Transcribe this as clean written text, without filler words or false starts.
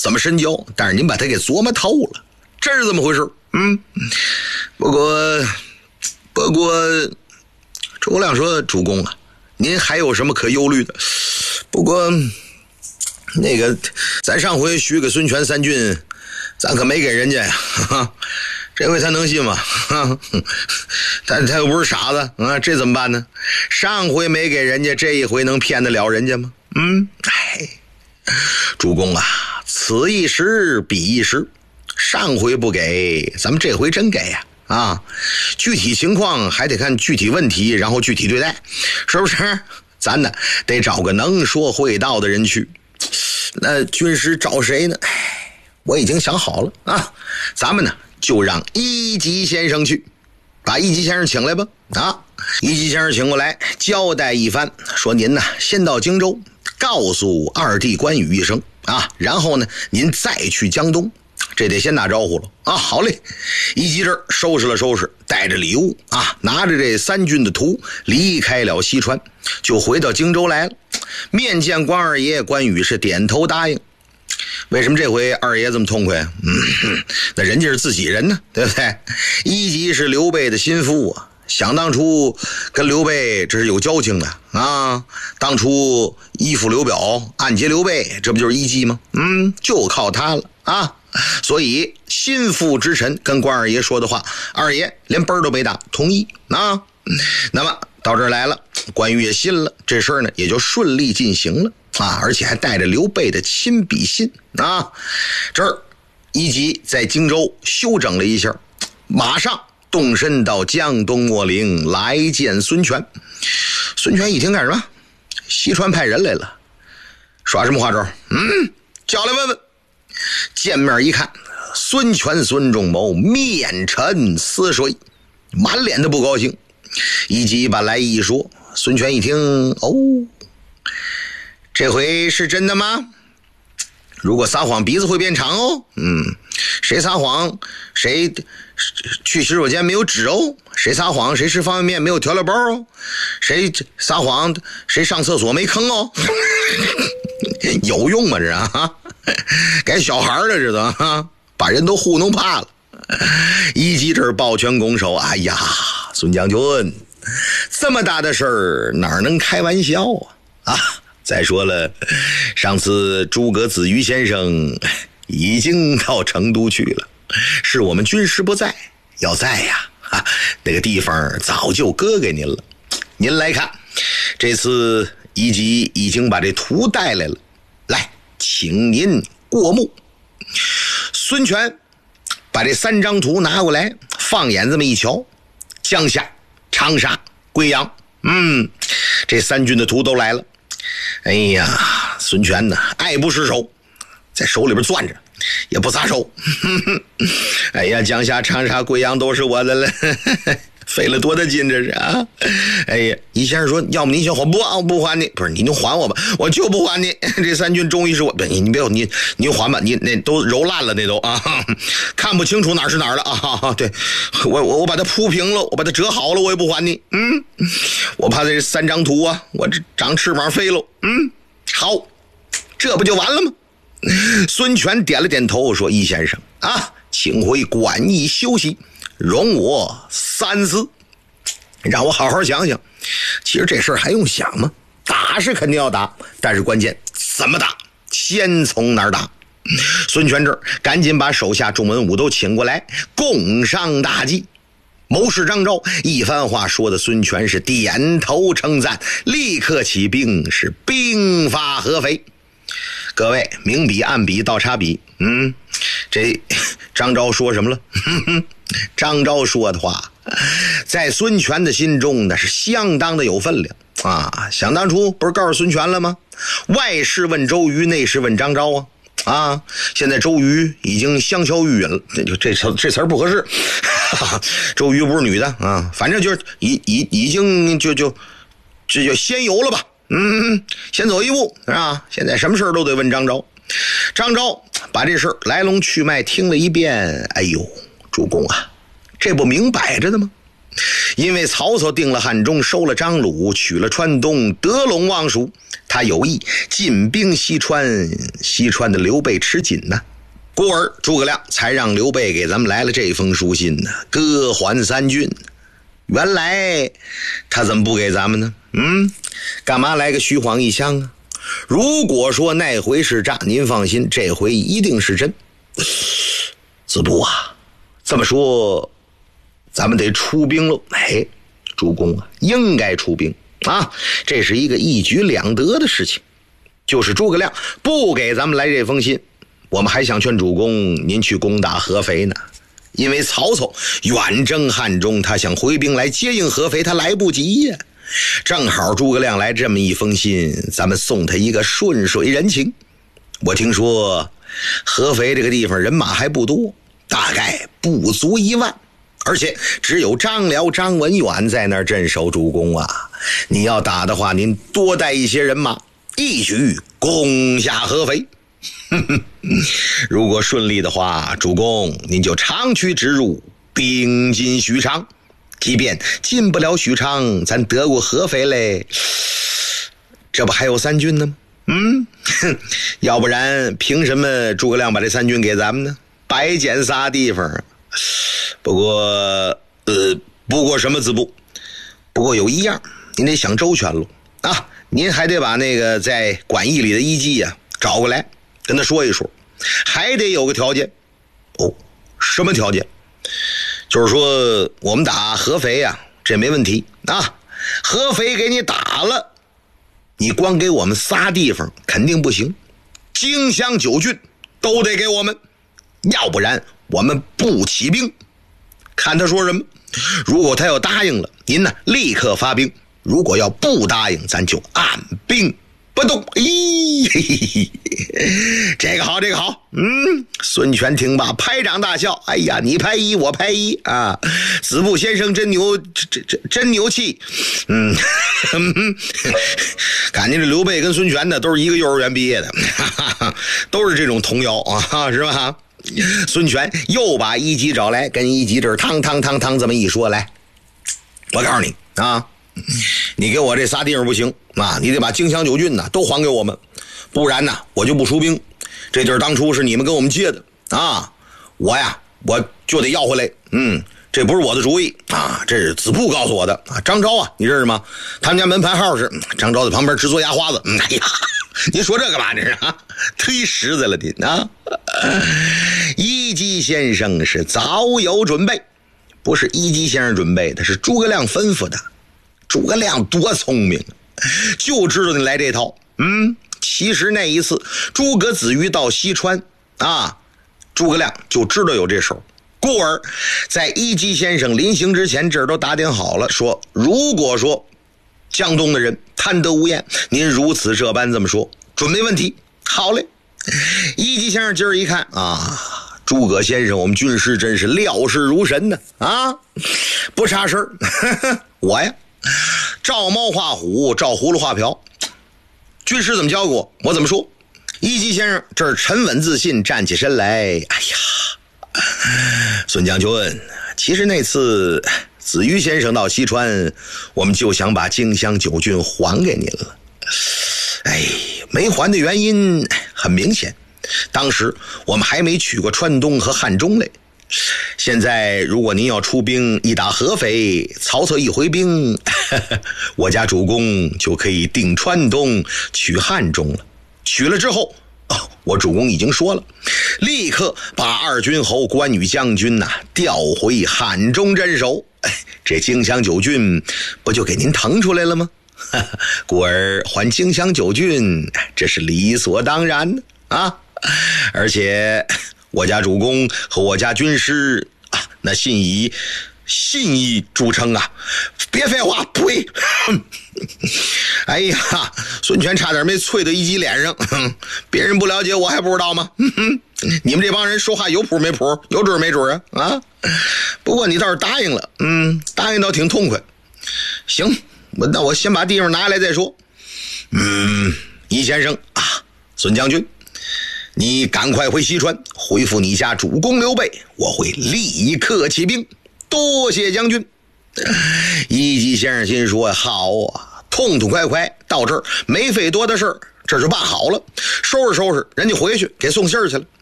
怎么深交，但是您把它给琢磨透了，这是怎么回事？不过诸葛亮说，主公啊，您还有什么可忧虑的？不过那个咱上回许给孙权3郡，咱可没给人家呀，这回他能信吗？他又不是傻子啊，这怎么办呢？上回没给人家，这一回能骗得了人家吗？主公啊，此一时彼一时，上回不给，咱们这回真给呀。具体情况还得看具体问题，然后具体对待，是不是？咱呢得找个能说会道的人去。那军师找谁呢？我已经想好了啊，咱们呢就让一级先生去，把一级先生请来吧。一级先生请过来，交代一番，说您呢先到荆州，告诉二弟关羽一声然后呢您再去江东。这得先打招呼了好嘞，一级这儿收拾了收拾，带着礼物拿着这3郡的图离开了西川，就回到荆州来了。面见关二爷，关羽是点头答应。为什么这回二爷这么痛快？那人家是自己人呢，对不对？一级是刘备的心腹想当初跟刘备这是有交情的当初依附刘表，暗结刘备，这不就是一级吗？就靠他了所以心腹之臣跟关二爷说的话，二爷连本都没打，同意那么到这儿来了，关羽也信了，这事儿呢也就顺利进行了而且还带着刘备的亲笔信这儿一级在荆州休整了一下，马上动身到江东秣陵来见孙权。孙权一听干什么？西川派人来了，耍什么花招？叫来问问。见面一看，孙权孙仲谋面沉似水，满脸的不高兴。一级把来意一说，孙权一听，这回是真的吗？如果撒谎鼻子会变长谁撒谎谁去洗手间没有纸谁撒谎谁吃方便面没有调料包谁撒谎谁上厕所没坑有用吗这该小孩了这都把人都糊弄怕了。一级这儿抱拳拱手，哎呀，孙将军，这么大的事儿哪能开玩笑再说了，上次诸葛子瑜先生已经到成都去了，是我们军师不在，要在呀那个地方早就割给您了。您来看，这次一级已经把这图带来了，来，请您过目。孙权把这3张图拿过来，放眼这么一瞧，江夏、长沙、贵阳，这3郡的图都来了。哎呀，孙权呢爱不释手，在手里边攥着也不撒手哎呀，江夏、长沙、贵阳都是我的了费了多大劲这是哎呀，一先生说，要么您先还，不还你，不是您就还我吧，我就不还你，这3郡终于是我，你别你还吧，你那都揉烂了，那都看不清楚哪是哪儿了对，我把它铺平了，我把它折好了，我也不还你。我怕这3张图我这长翅膀飞了。好，这不就完了吗？孙权点了点头说，易先生请回馆驿休息，容我3思，让我好好想想。其实这事儿还用想吗？打是肯定要打，但是关键怎么打，先从哪儿打。孙权这儿赶紧把手下众文武都请过来，共商大计。谋士张昭一番话说的孙权是点头称赞，立刻起兵，是兵发合肥。各位，明笔暗笔倒插笔，这张昭说什么了？张昭说的话在孙权的心中那是相当的有分量想当初不是告诉孙权了吗？外事问周瑜，内事问张昭现在周瑜已经香消玉殒了，这词儿不合适周瑜不是女的反正就是已经就先游了吧，先走一步是吧？现在什么事都得问张昭。张昭把这事儿来龙去脉听了一遍，哎呦，主公这不明摆着的吗？因为曹操定了汉中，收了张鲁，取了川东，得陇望蜀， 他有意进兵西川，西川的刘备吃紧呐，故而诸葛亮才让刘备给咱们来了这封书信呢，各还三郡。原来他怎么不给咱们呢？干嘛来个虚晃一枪啊？如果说那回是诈，您放心，这回一定是真。子布啊，这么说咱们得出兵喽。主公啊，应该出兵啊，这是一个一举两得的事情。就是诸葛亮不给咱们来这封信，我们还想劝主公您去攻打合肥呢。因为曹操远征汉中，他想回兵来接应合肥，他来不及呀。正好诸葛亮来这么一封信，咱们送他一个顺水人情。我听说合肥这个地方人马还不多，大概不足1万，而且只有张辽、张文远在那儿镇守。主公啊，你要打的话，您多带一些人马，一举攻下合肥。如果顺利的话，主公您就长驱直入，兵进许昌。即便进不了许昌，咱得过合肥嘞，这不还有3郡呢吗？要不然凭什么诸葛亮把这3郡给咱们呢？白捡仨地方。不过什么子布？不过有一样您得想周全了啊！您还得把那个在馆驿里的一计啊找过来，跟他说一说。还得有个条件。什么条件？就是说我们打合肥啊，这没问题啊。合肥给你打了，你光给我们仨地方肯定不行，荆襄9郡都得给我们，要不然我们不起兵。看他说什么。如果他要答应了，您呢立刻发兵；如果要不答应，咱就按兵不动。这个好，这个好。孙权听罢拍掌大笑。哎呀，你拍一，我拍一啊！子布先生真牛，真牛气。感觉这刘备跟孙权呢都是一个幼儿园毕业的，都是这种童谣啊，是吧？孙权又把一级找来，跟一级这儿汤这么一说，来，我告诉你啊，你给我这仨地方不行啊，你得把荆襄9郡呢都还给我们，不然呢我就不出兵。这地儿当初是你们跟我们借的啊，我就得要回来。这不是我的主意啊，这是子布告诉我的啊。张昭啊，你认识吗？他们家门牌号是张昭在旁边直嘬牙花子。哎呀，您说这干嘛？这是啊，忒实在了您啊！一级先生是早有准备，不是一级先生准备的，是诸葛亮吩咐的。诸葛亮多聪明，就知道你来这套。其实那一次诸葛子瑜到西川啊，诸葛亮就知道有这手。故而在一级先生临行之前，这儿都打点好了，说如果说江东的人贪得无厌，您如此这般这么说，准没问题。好嘞。一级先生今儿一看啊，诸葛先生我们军师真是料事如神呢啊，不差事儿。我呀照猫画虎，照葫芦画瓢，军师怎么教过我怎么说。一级先生这儿沉稳自信站起身来。哎呀，孙将军，其实那次子瑜先生到西川，我们就想把荆襄9郡还给您了。没还的原因很明显，当时我们还没取过川东和汉中嘞。现在如果您要出兵一打合肥，曹操一回兵，我家主公就可以定川东取汉中了。取了之后我主公已经说了，立刻把2军侯关羽将军调回汉中镇守，这荆襄9郡不就给您腾出来了吗？故而还荆襄9郡，这是理所当然的啊！而且我家主公和我家军师那信义著称啊！别废话，呸！哎呀，孙权差点没啐到一级脸上。别人不了解我还不知道吗？你们这帮人说话有谱没谱，有准没准啊？不过你倒是答应了，答应倒挺痛快。行，那我先把地方拿来再说。易先生孙将军，你赶快回西川，回复你家主公刘备，我会立刻起兵。多谢将军。一级先生心说，好啊， 痛痛快快到这儿，没费多大事儿，这就办好了。收拾收拾，人家回去给送信儿去了。